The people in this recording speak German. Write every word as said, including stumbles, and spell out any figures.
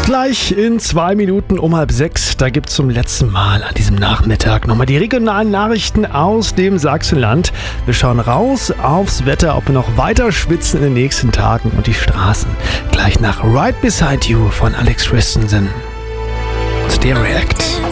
Gleich in zwei Minuten um halb sechs, da gibt es zum letzten Mal an diesem Nachmittag nochmal die regionalen Nachrichten aus dem Sachsenland. Wir schauen raus aufs Wetter, ob wir noch weiter schwitzen in den nächsten Tagen und die Straßen. Gleich nach Right Beside You von Alex Christensen und der React.